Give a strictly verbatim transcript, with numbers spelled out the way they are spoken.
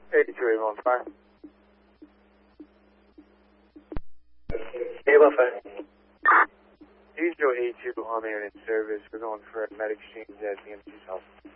eighty-two eight one five. eight one five. Diesel A two on air and in service. We're going for a med exchange at the M C's house.